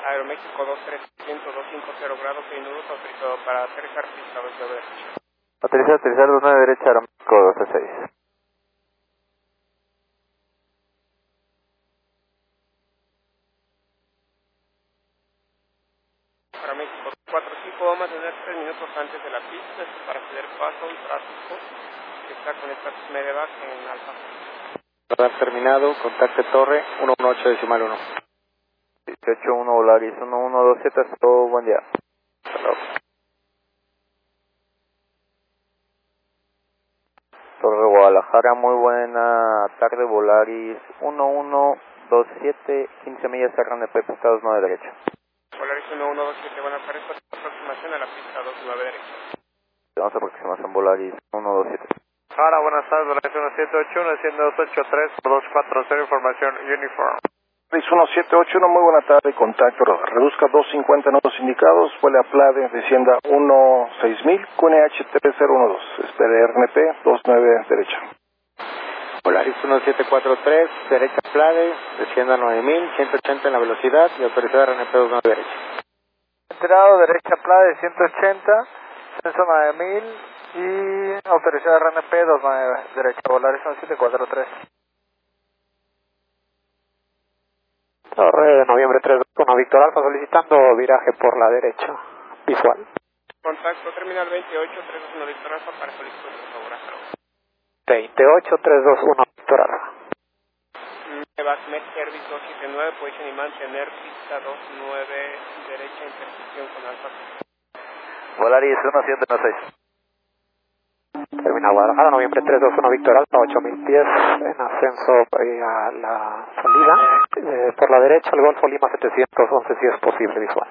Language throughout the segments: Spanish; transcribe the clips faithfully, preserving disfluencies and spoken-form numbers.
Aeroméxico dos tres ciento dos cinco cero grados, seis minutos, autorizado para aterrizar pista dos nueve derecha. Autorizado a aterrizar dos nueve derecha, Aeroméxico doce seis. Aeroméxico cuatro cinco, vamos a tener tres minutos antes de la pista, esto para ceder paso al tráfico que está con estatus Medevac en Alfa. Radar terminado, contacte torre uno uno ocho decimal uno. dieciocho uno Volaris uno uno dos siete, hasta luego, buen día. Hasta luego. Torre Guadalajara, muy buena tarde, Volaris uno uno dos siete, quince millas R N P, pista dos nueve derecha. Volaris uno uno dos siete, buenas tardes, aproximación a la pista dos nueve derecha. Vamos a aproximación Volaris uno dos siete. Ahora, buenas tardes, Volaris uno siete ocho uno, uno dos ocho tres, dos cuatro cero, información Uniform. Volaris uno siete ocho uno, muy buena tarde, contacto, reduzca doscientos cincuenta nudos indicados, vuele a Plade, descienda uno seis mil, Q N H tres cero uno dos, espere R N P dos nueve derecha. Volaris uno siete cuatro tres, derecha Plade, descienda nueve mil, ciento ochenta en la velocidad y autorizada R N P dos nueve derecha. Entrado, derecha Plade, ciento ochenta, censo nueve mil y autorizada R N P dos nueve derecha, Volaris uno siete cuatro tres. Torre de noviembre tres uno, Víctor Alfa solicitando viraje por la derecha, visual. Contacto terminal veintiocho tres dos uno, Víctor Alfa, para solicitud de favor, hasta luego. veintiocho tres dos uno, Víctor Alfa. Medevac Med Service dos siete nueve, position y mantener pista dos nueve derecha, intersección con Alfa. Volaris uno siete uno seis. Terminal Guadalajara, noviembre tres dos uno, Víctor Alfa, ocho mil pies en ascenso eh, a la salida. Eh, por la derecha, el Golfo Lima setecientos once, si es posible, visual.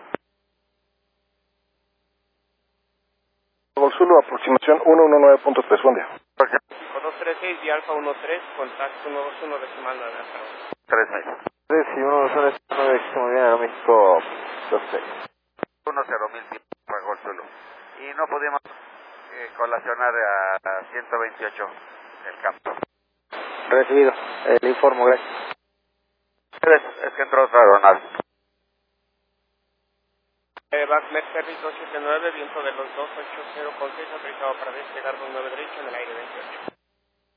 Golzulo, aproximación uno uno nueve punto tres, buen día. dos tres seis y Alfa uno tres, contacto uno dos uno decimal nueve, hasta luego. tres seis. tres y uno dos uno nueve, muy bien, Aeroméxico dos seis. uno cero mil pies para Golzulo. Y no pudimos eh, colacionar a, a ciento veintiocho el campo. Recibido, eh, le informo, gracias. Es, es que entró otra aeronave. Medevac Med Service dos siete nueve, viento de los dos ocho cero con seis, autorizado para despegar dos nueve derecho en el aire veintiocho.